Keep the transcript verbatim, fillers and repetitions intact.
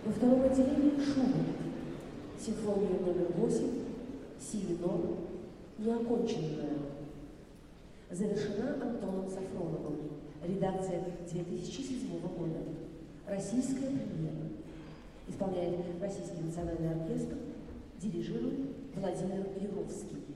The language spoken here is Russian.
Во втором отделении Шуберт, симфония номер восемь, си минор, неоконченная. Завершена Антоном Сафроновым. Редакция две тысячи седьмого года. Российская премьера. Исполняет Российский национальный оркестр, дирижирует Владимир Юровский.